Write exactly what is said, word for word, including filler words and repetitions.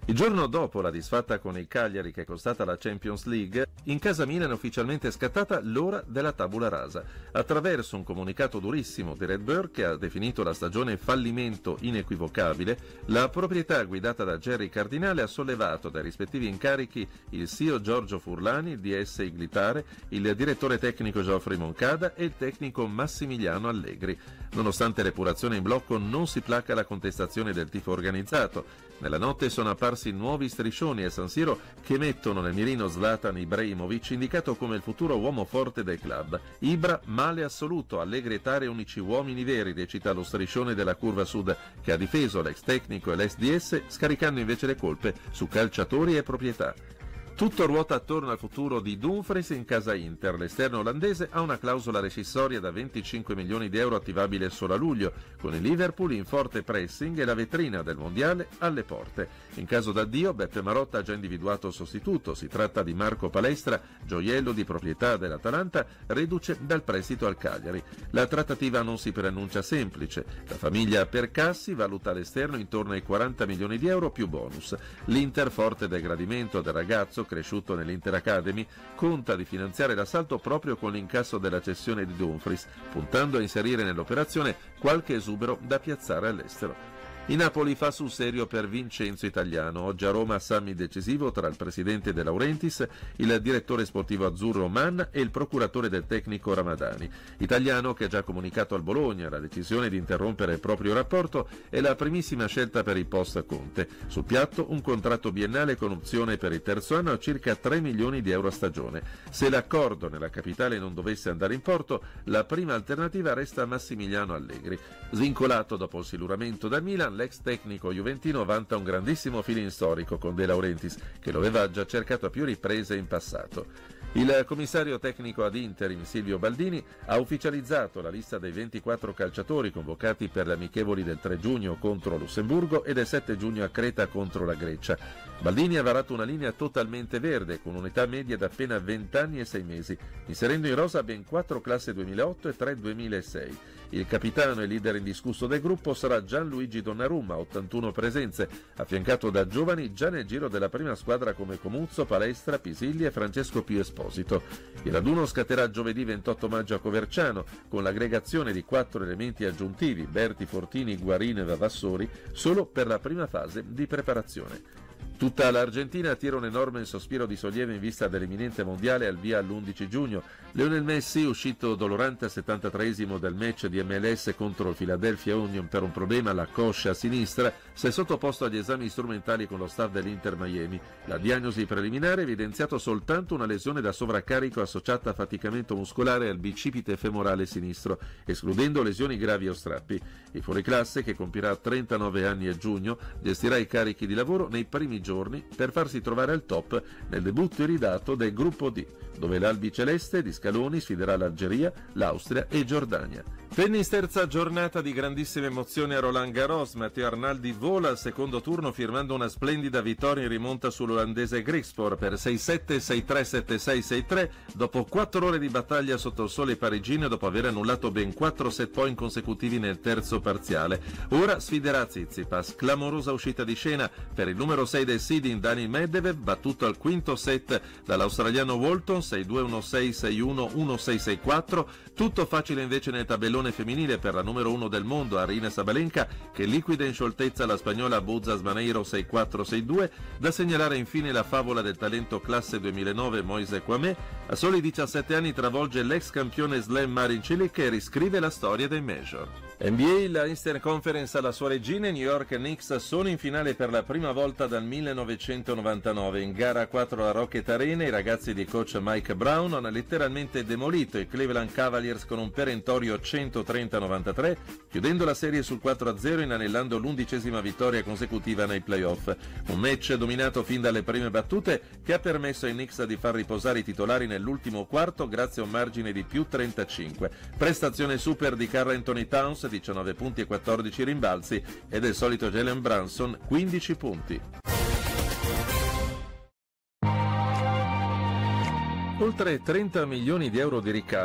Il giorno dopo la disfatta con il Cagliari che è costata la Champions League, in casa Milan è ufficialmente scattata l'ora della tabula rasa. Attraverso un comunicato durissimo di Red Bull che ha definito la stagione fallimento inequivocabile, la proprietà guidata da Gerry Cardinale ha sollevato dai rispettivi incarichi il C E O Giorgio Furlani, il D S Iglitare, il direttore tecnico Geoffrey Moncada e il tecnico Massimiliano Allegri. Nonostante l'epurazione in blocco non si placa la contestazione del tifo organizzato. Nella notte sono apparsi nuovi striscioni a San Siro che mettono nel mirino Zlatan Ibrahimovic, indicato come il futuro uomo forte del club. Ibra, male assoluto, Allegri e Tare unici uomini veri, recita lo striscione della curva sud, che ha difeso l'ex tecnico e l'ex D S, scaricando invece le colpe su calciatori e proprietà. Tutto ruota attorno al futuro di Dumfries in casa Inter. L'esterno olandese ha una clausola rescissoria da venticinque milioni di euro attivabile solo a luglio, con il Liverpool in forte pressing e la vetrina del mondiale alle porte. In caso d'addio, Beppe Marotta ha già individuato il sostituto. Si tratta di Marco Palestra, gioiello di proprietà dell'Atalanta, reduce dal prestito al Cagliari. La trattativa non si preannuncia semplice. La famiglia Percassi valuta l'esterno intorno ai quaranta milioni di euro più bonus. L'Inter, forte del gradimento del ragazzo cresciuto nell'Inter Academy, conta di finanziare l'assalto proprio con l'incasso della cessione di Dumfries, puntando a inserire nell'operazione qualche esubero da piazzare all'estero. Il Napoli fa sul serio per Vincenzo Italiano. Oggi a Roma summit decisivo tra il presidente De Laurentiis, il direttore sportivo azzurro Mann e il procuratore del tecnico Ramadani. Italiano, che ha già comunicato al Bologna la decisione di interrompere il proprio rapporto, è la primissima scelta per il post Conte. Sul piatto un contratto biennale con opzione per il terzo anno a circa tre milioni di euro a stagione. Se l'accordo nella capitale non dovesse andare in porto, la prima alternativa resta Massimiliano Allegri. Svincolato dopo il siluramento da Milan, l'ex tecnico juventino vanta un grandissimo feeling storico con De Laurentiis, che lo aveva già cercato a più riprese in passato. Il commissario tecnico ad interim Silvio Baldini ha ufficializzato la lista dei ventiquattro calciatori convocati per le amichevoli del tre giugno contro Lussemburgo e del sette giugno a Creta contro la Grecia. Baldini ha varato una linea totalmente verde con un'età media di appena venti anni e sei mesi, inserendo in rosa ben quattro classe duemilaotto e tre duemilasei. Il capitano e leader indiscusso del gruppo sarà Gianluigi Donnarumma, ottantuno presenze, affiancato da giovani già nel giro della prima squadra come Comuzzo, Palestra, Pisilli e Francesco Pio Esposito. Il raduno scatterà giovedì ventotto maggio a Coverciano, con l'aggregazione di quattro elementi aggiuntivi, Berti, Fortini, Guarin e Vavassori, solo per la prima fase di preparazione. Tutta l'Argentina tira un enorme sospiro di sollievo in vista dell'imminente mondiale al via all'undici giugno. Lionel Messi, uscito dolorante al settantatreesimo del match di M L S contro il Philadelphia Union per un problema alla coscia sinistra, si è sottoposto agli esami strumentali con lo staff dell'Inter Miami. La diagnosi preliminare ha evidenziato soltanto una lesione da sovraccarico associata a faticamento muscolare al bicipite femorale sinistro, escludendo lesioni gravi o strappi. Il fuoriclasse, che compirà trentanove anni a giugno, gestirà i carichi di lavoro nei primi giorni per farsi trovare al top nel debutto iridato del gruppo D, dove l'albiceleste di Scaloni sfiderà l'Algeria, l'Austria e Giordania. Tennis, terza giornata di grandissima emozione a Roland Garros. Matteo Arnaldi vola al secondo turno firmando una splendida vittoria in rimonta sull'olandese Griekspoor per sei sette, sei tre, sette sei, sei tre dopo quattro ore di battaglia sotto il sole parigino e dopo aver annullato ben quattro set point consecutivi nel terzo parziale. Ora sfiderà Tsitsipas. Clamorosa uscita di scena per il numero sei del seeding Daniil Medvedev, battuto al quinto set dall'australiano Walton sei due, uno sei, sei uno, uno sei, sei quattro. Tutto facile invece nel tabellone femminile per la numero uno del mondo Aryna Sabalenka, che liquida in scioltezza la spagnola Buzas Maneiro sei quattro, sei due. Da segnalare infine la favola del talento classe duemilanove Moise Kwame. A soli diciassette anni travolge l'ex campione slam Marin Cilic e riscrive la storia dei major. N B A, la Eastern Conference alla sua regina. I New York Knicks sono in finale per la prima volta dal millenovecentonovantanove. In gara quattro alla Rocket Arena i ragazzi di coach Mike Brown hanno letteralmente demolito i Cleveland Cavaliers con un perentorio centotrenta a novantatré, chiudendo la serie sul quattro a zero, inanellando l'undicesima vittoria consecutiva nei playoff. Un match dominato fin dalle prime battute che ha permesso ai Knicks di far riposare i titolari nell'ultimo quarto grazie a un margine di più trentacinque. Prestazione super di Karl Anthony Towns, diciannove punti e quattordici rimbalzi, e del solito Jalen Brunson, quindici punti. Oltre trenta milioni di euro di ricavo